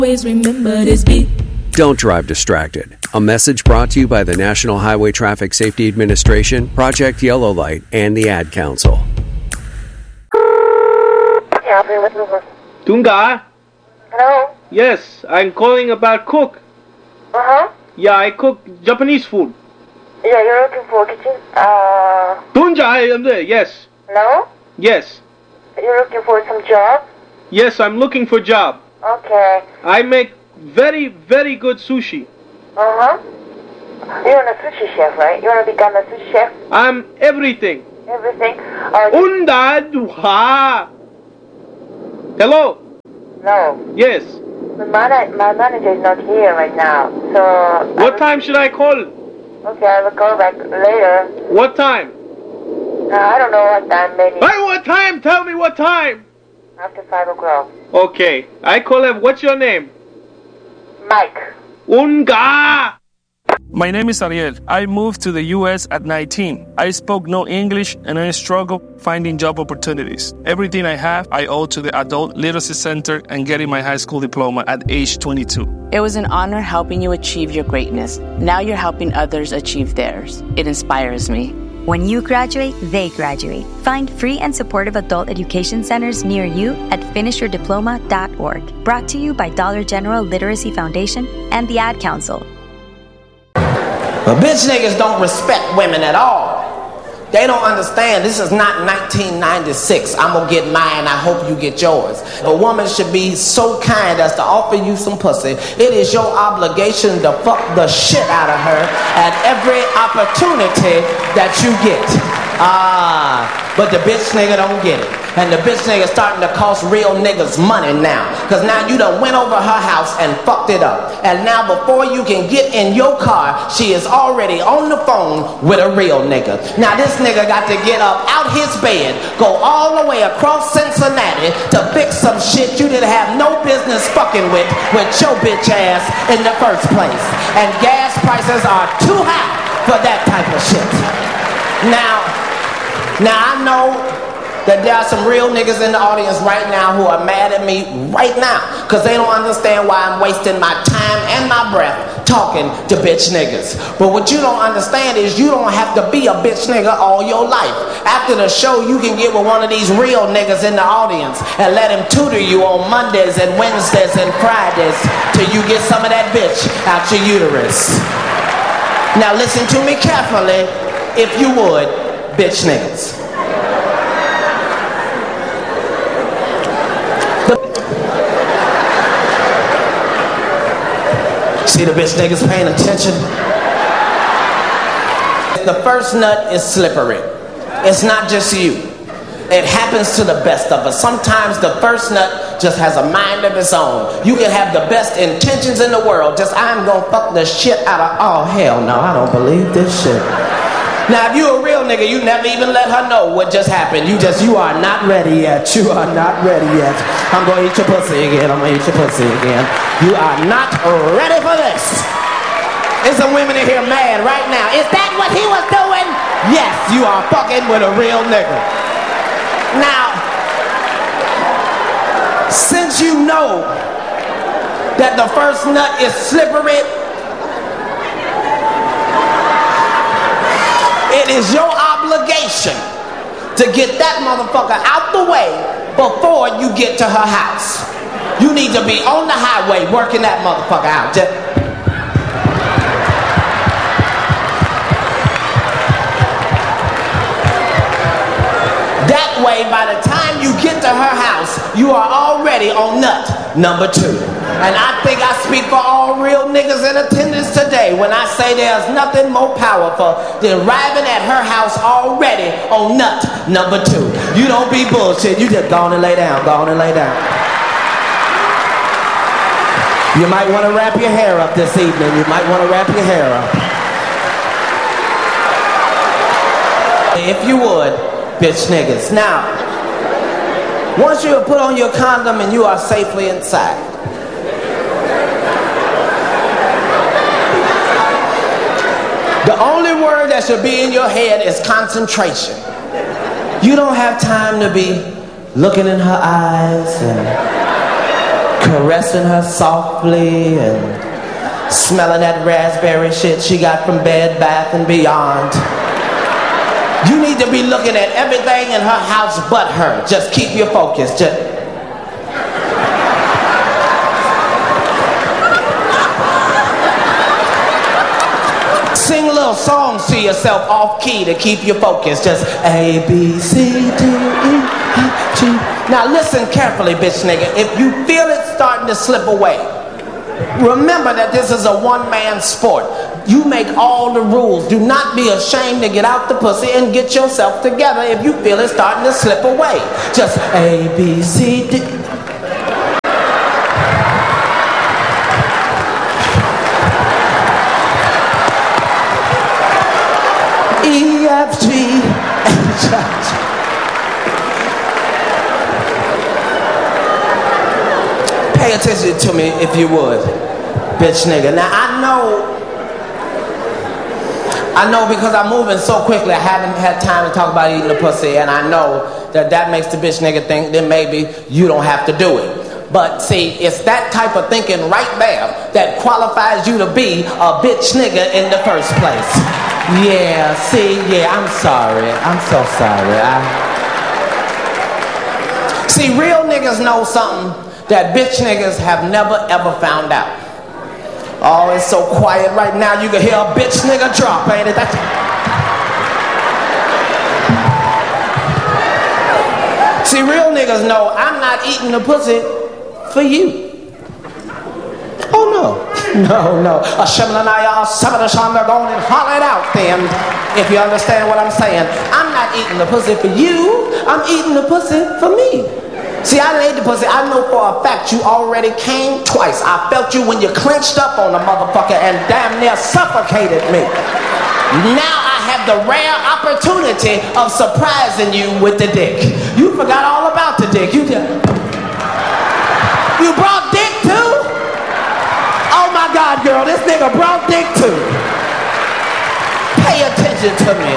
Always remember this beat. Don't drive distracted. A message brought to you by the National Highway Traffic Safety Administration, Project Yellow Light, and the Ad Council. Tunga? Hello? Yes, I'm calling about cook. Uh-huh. Yeah, I cook Japanese food. Yeah, you're looking for kitchen? Tunja, I am there, yes. Hello? Yes. You're looking for some job? Yes, I'm looking for job. Okay. I make very, very good sushi. Uh-huh. You're a sushi chef, right? You want to become a sushi chef? I'm everything. Everything? Undadha. Hello? No. Yes. My manager is not here right now, so... What time should I call? Okay, I will call back later. What time? I don't know what time, maybe. Hey, what time? Tell me what time. After 5 o'clock. Okay. I call him. What's your name? Mike. Unga! My name is Ariel. I moved to the U.S. at 19. I spoke no English and I struggled finding job opportunities. Everything I have, I owe to the Adult Literacy Center and getting my high school diploma at age 22. It was an honor helping you achieve your greatness. Now you're helping others achieve theirs. It inspires me. When you graduate, they graduate. Find free and supportive adult education centers near you at finishyourdiploma.org. Brought to you by Dollar General Literacy Foundation and the Ad Council. But bitch niggas don't respect women at all. They don't understand this is not 1996. I'm gonna get mine, I hope you get yours. A woman should be so kind as to offer you some pussy. It is your obligation to fuck the shit out of her at every opportunity that you get. But the bitch nigga don't get it. And the bitch nigga starting to cost real niggas money now. Cause now you done went over her house and fucked it up. And now before you can get in your car, she is already on the phone with a real nigga. Now this nigga got to get up out his bed, go all the way across Cincinnati to fix some shit you didn't have no business fucking with your bitch ass in the first place. And gas prices are too high for that type of shit. Now I know that there are some real niggas in the audience right now who are mad at me right now because they don't understand why I'm wasting my time and my breath talking to bitch niggas. But what you don't understand is you don't have to be a bitch nigga all your life. After the show, you can get with one of these real niggas in the audience and let him tutor you on Mondays and Wednesdays and Fridays till you get some of that bitch out your uterus. Now listen to me carefully, if you would, bitch niggas. See the bitch niggas paying attention? The first nut is slippery. It's not just you. It happens to the best of us. Sometimes the first nut just has a mind of its own. You can have the best intentions in the world. Just, I'm gonna fuck the shit out of, oh hell no, I don't believe this shit. Now if you a real nigga, you never even let her know what just happened. You are not ready yet. You are not ready yet. I'm gonna eat your pussy again. I'm gonna eat your pussy again. You are not ready for this. There's some women in here mad right now. Is that what he was doing? Yes, you are fucking with a real nigga. Now, since you know that the first nut is slippery, it is your obligation to get that motherfucker out the way before you get to her house. You need to be on the highway working that motherfucker out. That way, by the time you get to her house, you are already on nut number 2. And I think I speak for all real niggas in attendance today when I say there's nothing more powerful than arriving at her house already on nut number 2. You don't be bullshit. You just go on and lay down. Go on and lay down. You might want to wrap your hair up this evening. You might want to wrap your hair up. If you would, bitch niggas. Now, once you have put on your condom and you are safely inside, the only word that should be in your head is concentration. You don't have time to be looking in her eyes and caressing her softly and smelling that raspberry shit she got from Bed Bath & Beyond. You need to be looking at everything in her house but her. Just keep your focus. Sing little songs to yourself off key to keep your focus. Just A, B, C, D, E, F, G. Now listen carefully, bitch nigga. If you feel it starting to slip away, remember that this is a one-man sport. You make all the rules. Do not be ashamed to get out the pussy and get yourself together if you feel it starting to slip away. Just A, B, C, D. E, F, G, H, I, J. Pay attention to me if you would, bitch nigga. Now I know because I'm moving so quickly I haven't had time to talk about eating the pussy, and I know that makes the bitch nigga think that maybe you don't have to do it. But see, it's that type of thinking right there that qualifies you to be a bitch nigga in the first place. Yeah, see, yeah, I'm sorry. I'm so sorry. See, real niggas know something that bitch niggas have never ever found out. Oh, it's so quiet right now, you can hear a bitch nigga drop, ain't it? See, real niggas know I'm not eating the pussy for you. Oh no. No. Go on and holler it out then, if you understand what I'm saying. I'm not eating the pussy for you, I'm eating the pussy for me. See, I done ate the pussy. I know for a fact you already came twice. I felt you when you clenched up on the motherfucker and damn near suffocated me. Now I have the rare opportunity of surprising you with the dick. You forgot all about the dick. You brought dick too? Oh my God, girl, this nigga brought dick too. Pay attention to me.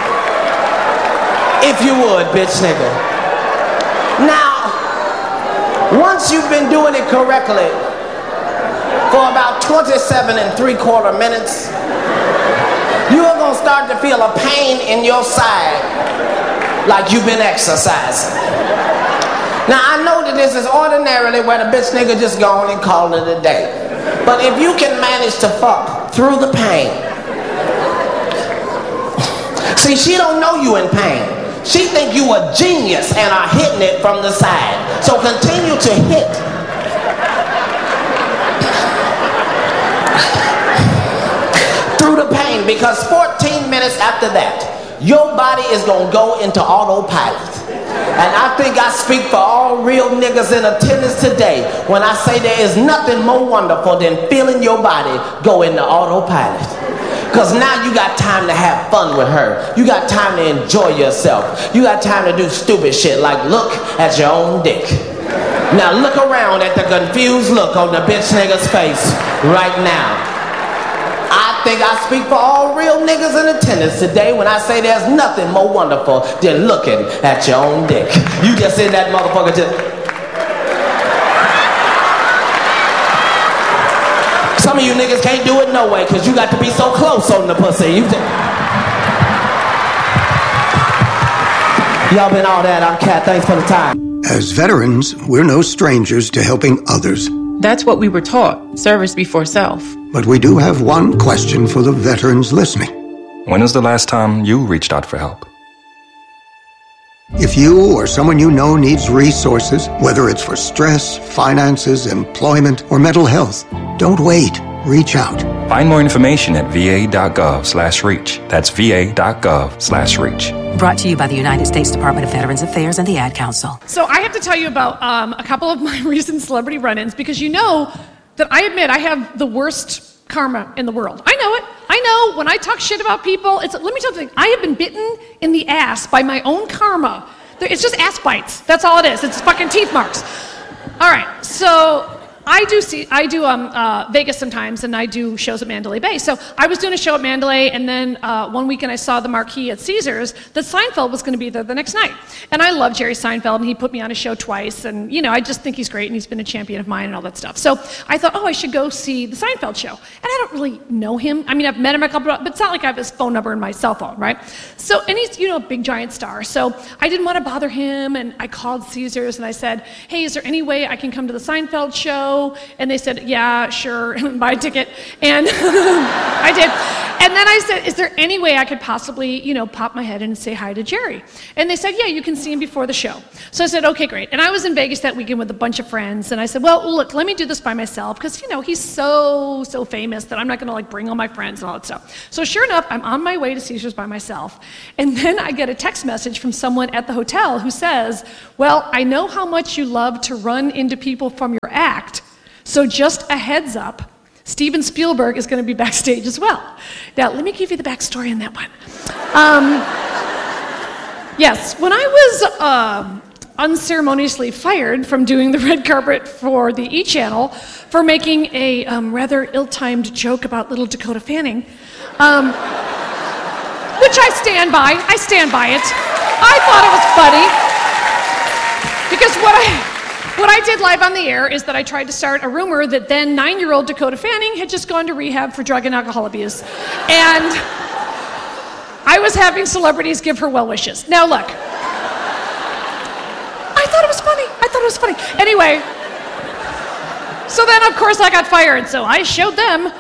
If you would, bitch nigga. Now, once you've been doing it correctly for about 27 3/4 minutes, you are going to start to feel a pain in your side like you've been exercising. Now, I know that this is ordinarily where the bitch nigga just go on and call it a day. But if you can manage to fuck through the pain, see, she don't know you in pain. She think you a genius and are hitting it from the side. So continue to hit. Through the pain, because 14 minutes after that, your body is gonna go into autopilot. And I think I speak for all real niggas in attendance today when I say there is nothing more wonderful than feeling your body go into autopilot. Because now you got time to have fun with her. You got time to enjoy yourself. You got time to do stupid shit like look at your own dick. Now look around at the confused look on the bitch nigga's face right now. I think I speak for all real niggas in attendance today when I say there's nothing more wonderful than looking at your own dick. You just in that motherfucker just... Some of you niggas can't do it no way because you got to be so close on the pussy. Y'all been all that. I'm Cat. Thanks for the time. As veterans, we're no strangers to helping others. That's what we were taught, service before self. But we do have one question for the veterans listening. When was the last time you reached out for help? If you or someone you know needs resources, whether it's for stress, finances, employment, or mental health, don't wait. Reach out. Find more information at va.gov/reach. That's va.gov/reach. Brought to you by the United States Department of Veterans Affairs and the Ad Council. So I have to tell you about a couple of my recent celebrity run-ins because you know that I admit I have the worst karma in the world. I know it. I know when I talk shit about people, let me tell you something. I have been bitten in the ass by my own karma. It's just ass bites. That's all it is. It's fucking teeth marks. All right, so I do Vegas sometimes, and I do shows at Mandalay Bay. So I was doing a show at Mandalay, and then one weekend I saw the marquee at Caesars that Seinfeld was going to be there the next night. And I love Jerry Seinfeld, and he put me on a show twice, and I just think he's great, and he's been a champion of mine and all that stuff. So I thought, I should go see the Seinfeld show. And I don't really know him. I mean, I've met him a couple, but it's not like I have his phone number in my cell phone, right? So, and he's, a big giant star. So I didn't want to bother him, and I called Caesars, and I said, hey, is there any way I can come to the Seinfeld show? And they said, yeah, sure, buy a ticket. And I did. And then I said, is there any way I could possibly, pop my head in and say hi to Jerry? And they said, yeah, you can see him before the show. So I said, okay, great. And I was in Vegas that weekend with a bunch of friends, and I said, well, look, let me do this by myself, because, he's so famous that I'm not going to, bring all my friends and all that stuff. So sure enough, I'm on my way to Caesars by myself. And then I get a text message from someone at the hotel who says, well, I know how much you love to run into people from your act, so just a heads up, Steven Spielberg is going to be backstage as well. Now, let me give you the backstory on that one. Yes, when I was unceremoniously fired from doing the red carpet for the E! Channel for making a rather ill-timed joke about little Dakota Fanning, which I stand by. I stand by it. I thought it was funny because what I did live on the air is that I tried to start a rumor that then 9-year-old Dakota Fanning had just gone to rehab for drug and alcohol abuse. And I was having celebrities give her well wishes. Now look, I thought it was funny. Anyway, so then of course I got fired, so I showed them.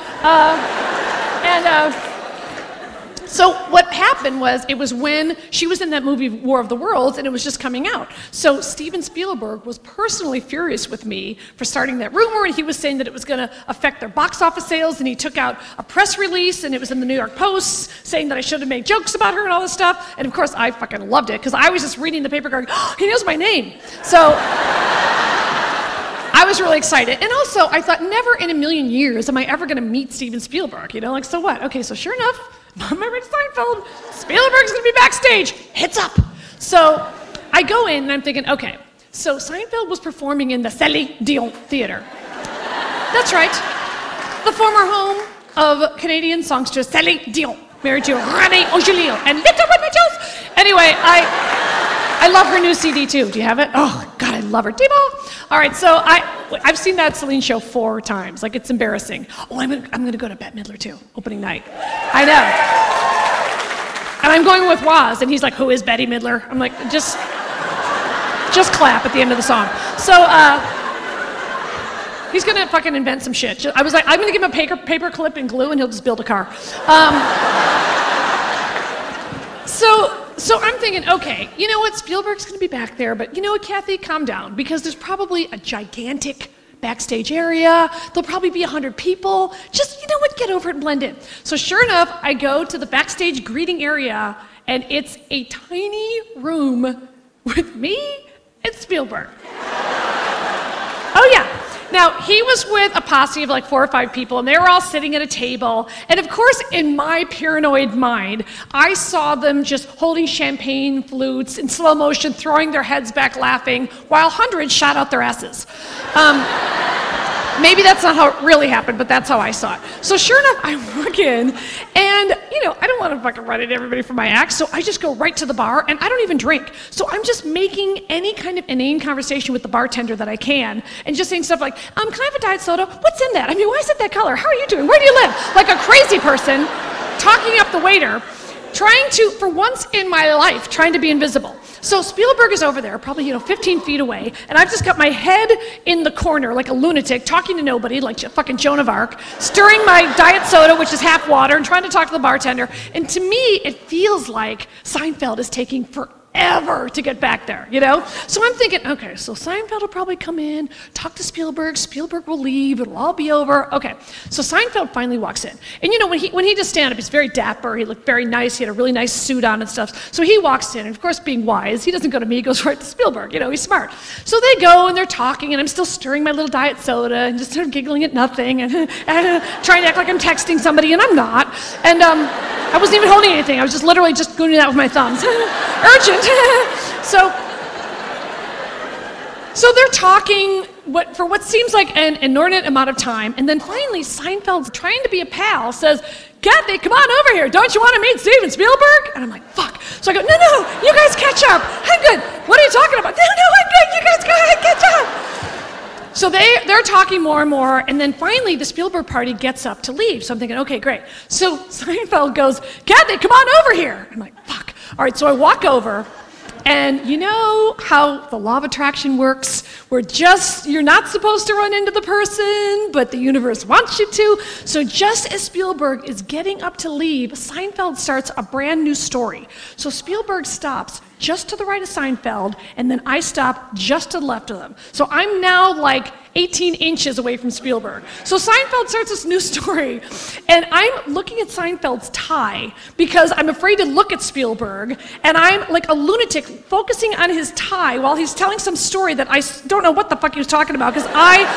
So what happened was, it was when she was in that movie War of the Worlds, and it was just coming out. So Steven Spielberg was personally furious with me for starting that rumor, and he was saying that it was going to affect their box office sales, and he took out a press release, and it was in the New York Post, saying that I should have made jokes about her and all this stuff. And of course, I fucking loved it, because I was just reading the paper going, oh, he knows my name. So I was really excited. And also, I thought, never in a million years am I ever going to meet Steven Spielberg. So what? Okay, so sure enough, I'm at Seinfeld, Spielberg's gonna be backstage, heads up. So I go in and I'm thinking, okay, so Seinfeld was performing in the Céline Dion Theater. That's right, the former home of Canadian songstress Céline Dion, married to René Angélil and Little Mitchells. Anyway, I love her new CD too. Do you have it? Oh, God, I love her. Devo. All right, so I've seen that Celine show 4 times. It's embarrassing. Oh, I'm gonna go to Bette Midler too, opening night. I know. And I'm going with Roz, and he's like, who is Betty Midler? I'm like, just clap at the end of the song. So, he's gonna fucking invent some shit. I was like, I'm gonna give him a paper clip and glue, and he'll just build a car. So I'm thinking, okay, you know what, Spielberg's gonna be back there, but you know what, Kathy, calm down, because there's probably a gigantic backstage area, there'll probably be 100 people, just, you know what, get over it and blend in. So sure enough, I go to the backstage greeting area, and it's a tiny room with me and Spielberg. Oh yeah. Now, he was with a posse of 4 or 5 people, and they were all sitting at a table. And of course, in my paranoid mind, I saw them just holding champagne flutes in slow motion, throwing their heads back laughing, while hundreds shot out their asses. Maybe that's not how it really happened, but that's how I saw it. So sure enough, I walk in, and, I don't want to fucking run into everybody from my act, so I just go right to the bar, and I don't even drink. So I'm just making any kind of inane conversation with the bartender that I can, and just saying stuff like, can I have a diet soda? What's in that? I mean, why is it that color? How are you doing? Where do you live? Like a crazy person, talking up the waiter, trying to, for once in my life, trying to be invisible. So Spielberg is over there, probably 15 feet away, and I've just got my head in the corner like a lunatic, talking to nobody, like fucking Joan of Arc, stirring my diet soda, which is half water, and trying to talk to the bartender. And to me, it feels like Seinfeld is taking forever to get back there, So I'm thinking, okay, so Seinfeld will probably come in, talk to Spielberg will leave, it'll all be over. Okay, so Seinfeld finally walks in. And when he does stand up, he's very dapper, he looked very nice, he had a really nice suit on and stuff. So he walks in, and of course, being wise, he doesn't go to me, he goes right to Spielberg, he's smart. So they go, and they're talking, and I'm still stirring my little diet soda, and just sort of giggling at nothing, and trying to act like I'm texting somebody, and I'm not. And I wasn't even holding anything, I was just literally just doing that with my thumbs. Urgent. So they're talking, for what seems like an inordinate amount of time, and then finally Seinfeld's trying to be a pal, says, Kathy, come on over here. Don't you want to meet Steven Spielberg? And I'm like, fuck. So I go, no, you guys catch up. I'm good. What are you talking about? No, I'm good. You guys go ahead, catch up. So they're talking more and more, and then finally the Spielberg party gets up to leave. So I'm thinking, okay, great. So Seinfeld goes, Kathy, come on over here. I'm like, fuck. All right, so I walk over, and you know how the law of attraction works? You're not supposed to run into the person, but the universe wants you to. So just as Spielberg is getting up to leave, Seinfeld starts a brand new story. So Spielberg stops just to the right of Seinfeld, and then I stop just to the left of them. So I'm now like 18 inches away from Spielberg. So Seinfeld starts this new story, and I'm looking at Seinfeld's tie because I'm afraid to look at Spielberg, and I'm like a lunatic focusing on his tie while he's telling some story that I don't know what the fuck he was talking about, because all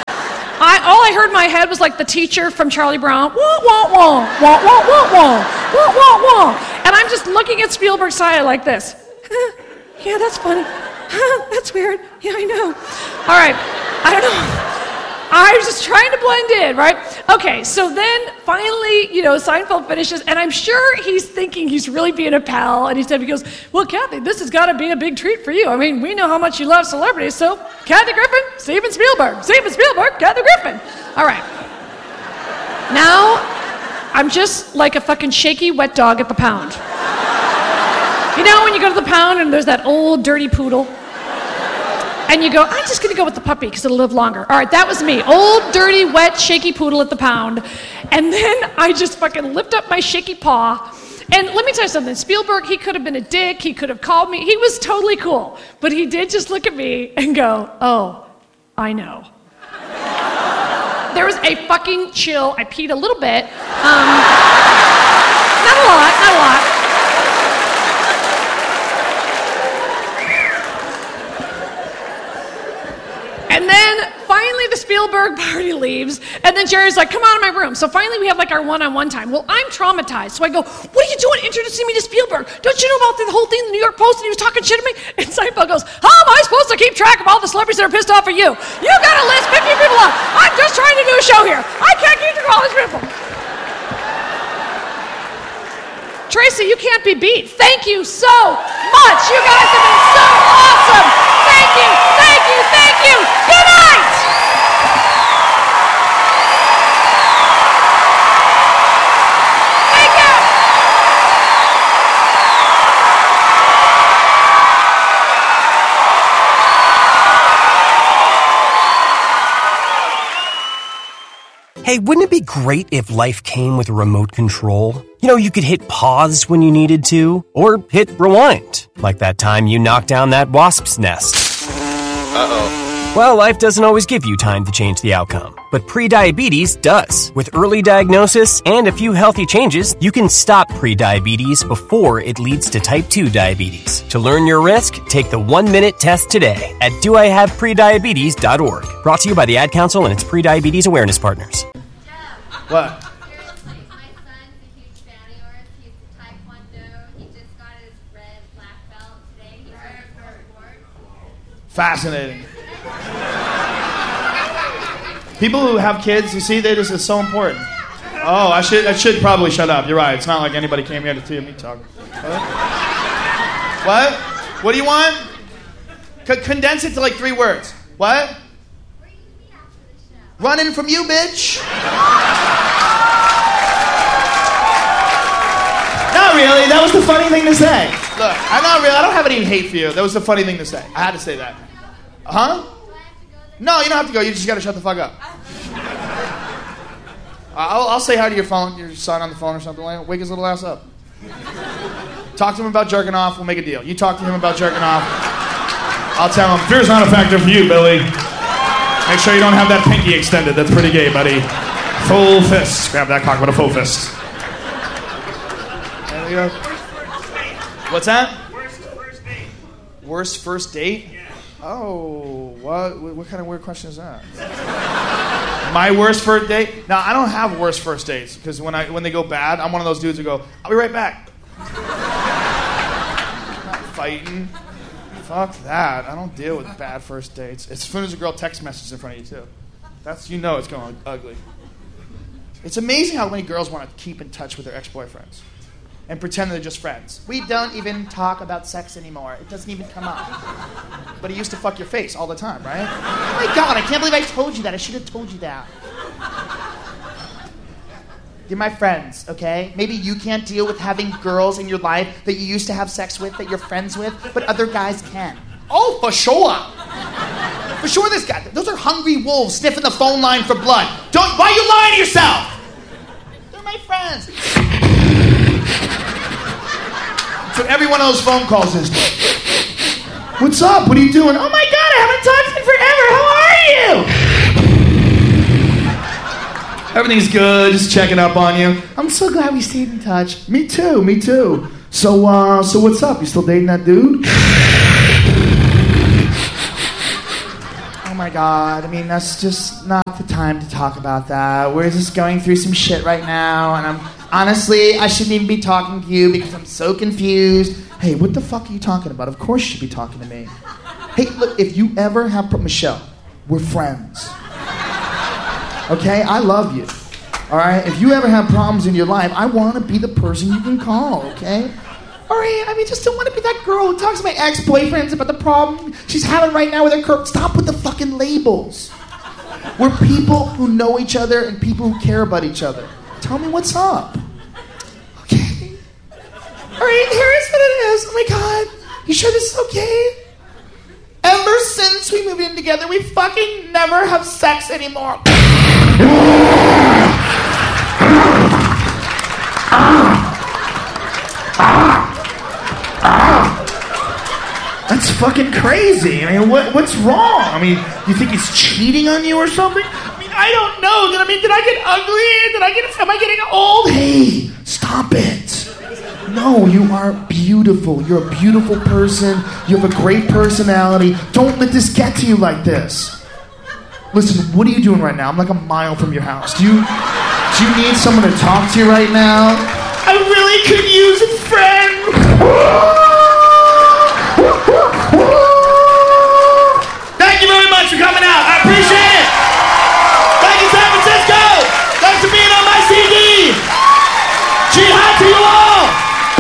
I heard in my head was like the teacher from Charlie Brown, wah, wah, wah, wah, wah, wah, wah, wah, wah, wah. And I'm just looking at Spielberg's tie like this. Yeah, that's funny. That's weird. Yeah, I know. All right. I don't know. I was just trying to blend in, right? Okay, so then finally, Seinfeld finishes, and I'm sure he's thinking he's really being a pal, and he goes, well, Kathy, this has got to be a big treat for you. I mean, we know how much you love celebrities, so Kathy Griffin, Steven Spielberg, Kathy Griffin. All right. Now, I'm just like a fucking shaky wet dog at the pound. You know when you go to the pound and there's that old dirty poodle? And you go, I'm just going to go with the puppy because it'll live longer. All right, that was me. Old, dirty, wet, shaky poodle at the pound. And then I just fucking lift up my shaky paw. And let me tell you something. Spielberg, he could have been a dick. He could have called me. He was totally cool. But he did just look at me and go, oh, I know. There was a fucking chill. I peed a little bit. Not a lot. And then finally the Spielberg party leaves, and then Jerry's like, come on in my room. So finally we have like our one-on-one time. Well, I'm traumatized. So I go, what are you doing introducing me to Spielberg? Don't you know about the whole thing in the New York Post and he was talking shit to me? And Seinfeld goes, how am I supposed to keep track of all the celebrities that are pissed off at you? You got a list, pick your people up. I'm just trying to do a show here. I can't keep track of all these people. Tracy, you can't be beat. Thank you so much. You guys have been so awesome. Thank you. Good night. Thank you. Hey, wouldn't it be great if life came with a remote control? You could hit pause when you needed to, or hit rewind, like that time you knocked down that wasp's nest. Uh-oh. Well, life doesn't always give you time to change the outcome, but prediabetes does. With early diagnosis and a few healthy changes, you can stop prediabetes before it leads to type 2 diabetes. To learn your risk, take the 1-minute test today at doihaveprediabetes.org. Brought to you by the Ad Council and its prediabetes awareness partners. What? Fascinating. People who have kids, you see, it's so important. Oh, I should probably shut up. You're right. It's not like anybody came here to see me talk. What? What do you want? Condense it to like 3 words. What? Running from you, bitch. Not really. That was the funny thing to say. Look, I don't have any hate for you. That was the funny thing to say. I had to say that. Huh? No, you don't have to go. You just got to shut the fuck up. I'll say hi to your son on the phone or something like that. Wake his little ass up. Talk to him about jerking off. We'll make a deal. You talk to him about jerking off. I'll tell him, fear's not a factor for you, Billy. Make sure you don't have that pinky extended. That's pretty gay, buddy. Full fist. Grab that cock with a full fist. There we go. What's that? Worst first date? Yeah. Oh, what kind of weird question is that? My worst first date? Now, I don't have worst first dates, because when they go bad, I'm one of those dudes who go, I'll be right back. I'm not fighting. Fuck that. I don't deal with bad first dates. As soon as a girl text messages in front of you, too. That's, you know it's going ugly. It's amazing how many girls want to keep in touch with their ex-boyfriends and pretend they're just friends. We don't even talk about sex anymore. It doesn't even come up. But he used to fuck your face all the time, right? Oh my God, I can't believe I told you that. I should have told you that. You're my friends, okay? Maybe you can't deal with having girls in your life that you used to have sex with, that you're friends with, but other guys can. Oh, for sure. For sure, this guy. Those are hungry wolves sniffing the phone line for blood. Why are you lying to yourself? They're my friends. So every one of those phone calls is, what's up? What are you doing? Oh my God, I haven't talked to you in forever. How are you? Everything's good, just checking up on you. I'm so glad we stayed in touch. Me too. So what's up? You still dating that dude? Oh my God, I mean, that's just not the time to talk about that. We're just going through some shit right now, and honestly, I shouldn't even be talking to you because I'm so confused. Hey, what the fuck are you talking about? Of course you should be talking to me. Hey, look, if you ever have, Michelle, we're friends. Okay, I love you. All right, if you ever have problems in your life, I want to be the person you can call. Okay. All right, I mean, just don't want to be that girl who talks to my ex-boyfriends about the problem she's having right now with her curve. Stop with the fucking labels. We're people who know each other and people who care about each other. Tell me what's up. Okay. All right, here's what it is. Oh my God, you sure this is okay? Ever since we moved in together, we fucking never have sex anymore. That's fucking crazy. I mean, what's wrong? I mean, you think he's cheating on you or something? I mean, I don't know. Did I get ugly? Am I getting old? Hey, stop it. No, you are beautiful. You're a beautiful person. You have a great personality. Don't let this get to you like this. Listen, what are you doing right now? I'm like a mile from your house. Do you need someone to talk to right now? I really could use a friend. Thank you very much for coming out. I appreciate it. Thank you, San Francisco. Thanks for being on my CD. Jihad to you all.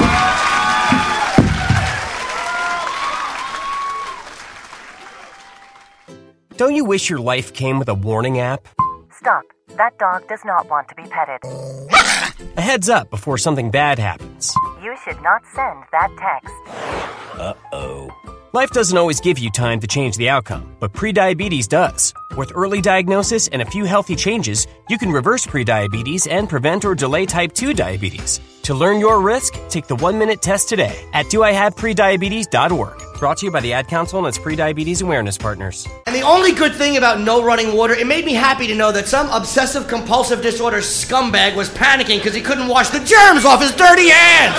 Don't you wish your life came with a warning app? Stop. That dog does not want to be petted. A heads up before something bad happens. You should not send that text. Uh-oh. Life doesn't always give you time to change the outcome, but prediabetes does. With early diagnosis and a few healthy changes, you can reverse prediabetes and prevent or delay type 2 diabetes. To learn your risk, take the 1-minute test today at doihaveprediabetes.org. Brought to you by the Ad Council and its prediabetes awareness partners. And the only good thing about no running water, it made me happy to know that some obsessive-compulsive disorder scumbag was panicking because he couldn't wash the germs off his dirty hands.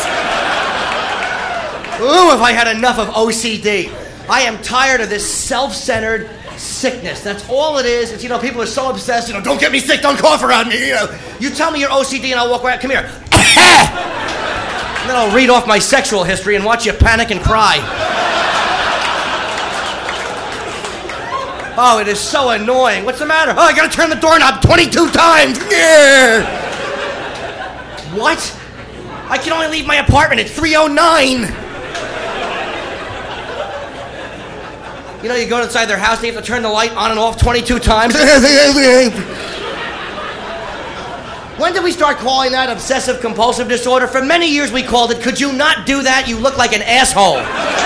Ooh, if I had enough of OCD. I am tired of this self-centered sickness. That's all it is. It's, people are so obsessed, don't get me sick, don't cough around me, You tell me you're OCD and I'll walk around, come here. And then I'll read off my sexual history and watch you panic and cry. Oh, it is so annoying. What's the matter? Oh, I gotta turn the doorknob 22 times. Yeah. What? I can only leave my apartment at 3:09. You go inside their house, they have to turn the light on and off 22 times. When did we start calling that obsessive-compulsive disorder? For many years we called it, could you not do that? You look like an asshole.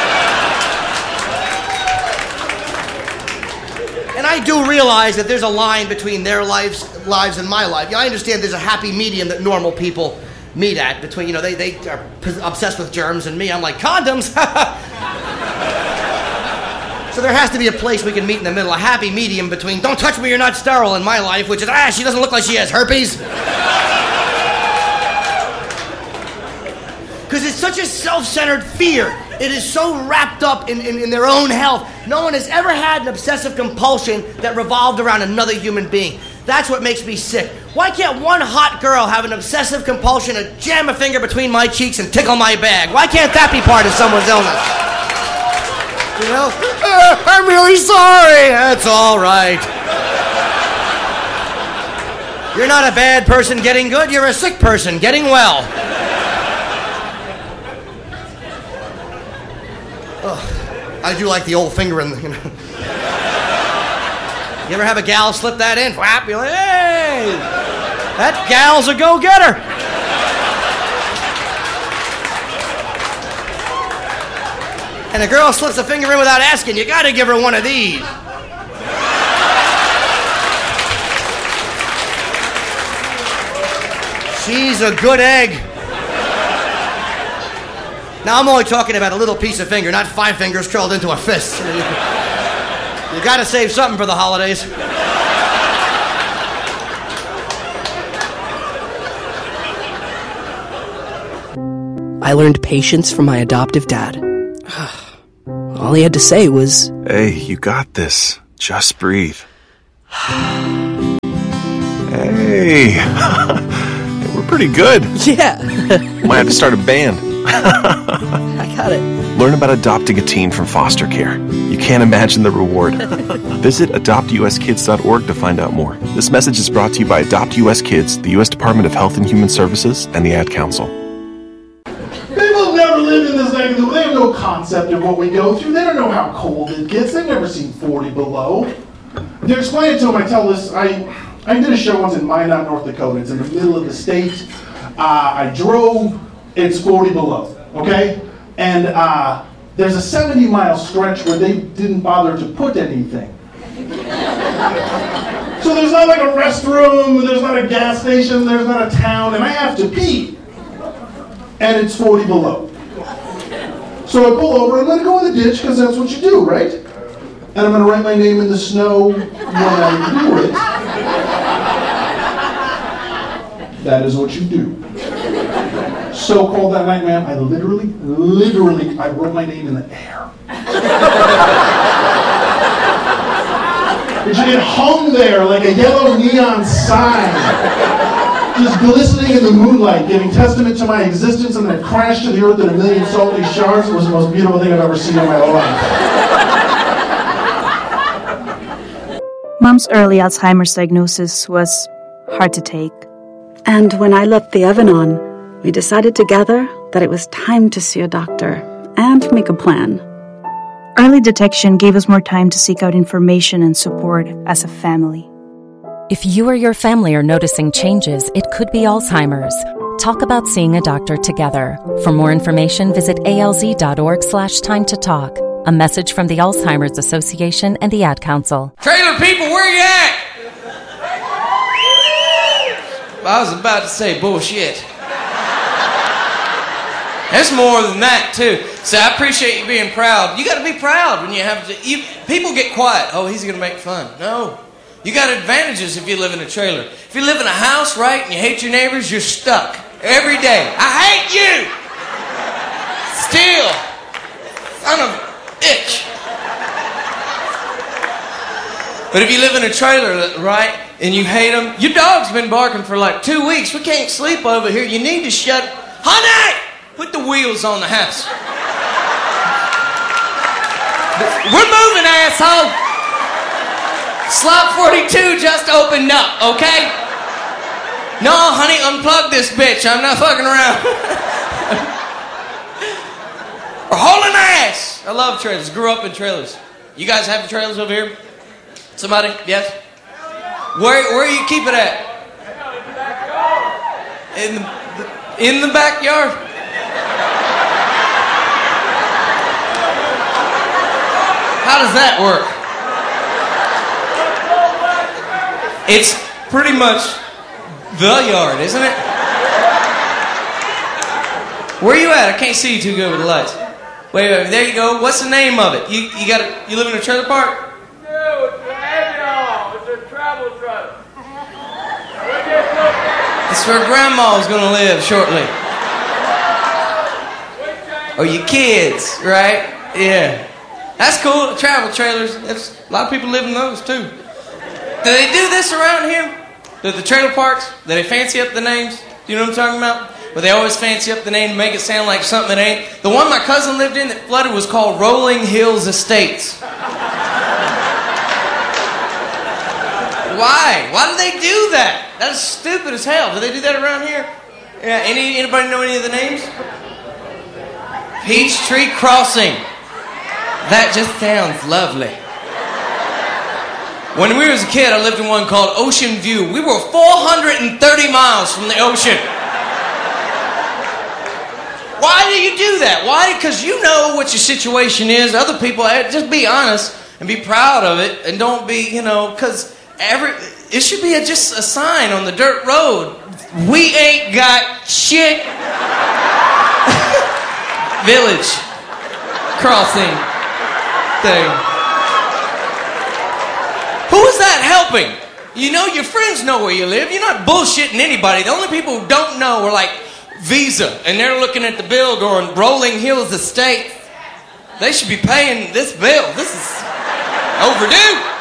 And I do realize that there's a line between their lives and my life. I understand there's a happy medium that normal people meet at. Between, they are obsessed with germs, and me, I'm like, condoms. So there has to be a place we can meet in the middle, a happy medium between don't touch me, you're not sterile in my life, which is, she doesn't look like she has herpes. Because it's such a self-centered fear. It is so wrapped up in their own health. No one has ever had an obsessive compulsion that revolved around another human being. That's what makes me sick. Why can't one hot girl have an obsessive compulsion to jam a finger between my cheeks and tickle my bag? Why can't that be part of someone's illness? You know? I'm really sorry. That's all right. You're not a bad person getting good. You're a sick person getting well. Oh, I do like the old finger in the, you know. You ever have a gal slip that in? Whap, you're like, hey, that gal's a go-getter. And a girl slips a finger in without asking, you gotta give her one of these. She's a good egg. Now, I'm only talking about a little piece of finger, not 5 fingers curled into a fist. You gotta save something for the holidays. I learned patience from my adoptive dad. All he had to say was, "Hey, you got this. Just breathe." Hey, we're pretty good. Yeah. Might have to start a band. I got it. Learn about adopting a teen from foster care. You can't imagine the reward. Visit adoptuskids.org to find out more. This message is brought to you by Adopt US Kids, the U.S. Department of Health and Human Services, and the Ad Council. People have never lived in this neighborhood. They have no concept of what we go through. They don't know how cold it gets. They've never seen 40 below. To explain it to them, I tell this, I did a show once in Minot, North Dakota. It's in the middle of the state. I drove, it's 40 below, okay? And there's a 70-mile stretch where they didn't bother to put anything. So there's not like a restroom, there's not a gas station, there's not a town, and I have to pee. And it's 40 below. So I pull over, I'm gonna go in the ditch, because that's what you do, right? And I'm gonna write my name in the snow when I do it. That is what you do. So cold that night, ma'am, I literally, I wrote my name in the air. It hung there like a yellow neon sign, just glistening in the moonlight, giving testament to my existence, and then it crashed to the earth in a million salty shards. It was the most beautiful thing I've ever seen in my life. Mom's early Alzheimer's diagnosis was hard to take. And when I left the oven on, we decided together that it was time to see a doctor and make a plan. Early detection gave us more time to seek out information and support as a family. If you or your family are noticing changes, it could be Alzheimer's. Talk about seeing a doctor together. For more information, visit alz.org/time-to-talk. A message from the Alzheimer's Association and the Ad Council. Trailer people, where you at? I was about to say bullshit. There's more than that, too. So I appreciate you being proud. You got to be proud when you have to. People get quiet. Oh, he's going to make fun. No. You got advantages if you live in a trailer. If you live in a house, right, and you hate your neighbors, you're stuck every day. I hate you! Still. Son of a bitch. But if you live in a trailer, right, and you hate them, your dog's been barking for like 2 weeks. We can't sleep over here. You need to shut... Honey! Put the wheels on the house. We're moving, asshole! Slot 42 just opened up, okay? No, honey, unplug this bitch. I'm not fucking around. We're hauling ass. I love trailers. Grew up in trailers. You guys have trailers over here? Somebody? Yes? Where you keep it at? In the backyard? How does that work? It's pretty much the yard, isn't it? Where you at? I can't see you too good with the lights. Wait, there you go. What's the name of it? You live in a trailer park? No, it's an Avion. It's a travel trailer. It's where Grandma's gonna live shortly. Or your kids, right? Yeah. That's cool. Travel trailers. A lot of people live in those too. Do they do this around here? The trailer parks? Do they fancy up the names? Do you know what I'm talking about? but they always fancy up the name to make it sound like something it ain't. The one my cousin lived in that flooded was called Rolling Hills Estates. Why? Why do they do that? That is stupid as hell. Do they do that around here? Yeah. Anybody know any of the names? Peachtree Crossing. That just sounds lovely. When we was a kid, I lived in one called Ocean View. We were 430 miles from the ocean. Why do you do that? Why? Because you know what your situation is. Other people, just be honest and be proud of it, and don't be, because it should be just a sign on the dirt road. We ain't got shit. Village crossing thing. Who is that helping? Your friends know where you live. You're not bullshitting anybody. The only people who don't know are like Visa, and they're looking at the bill going, Rolling Hills Estate. They should be paying this bill. This is overdue.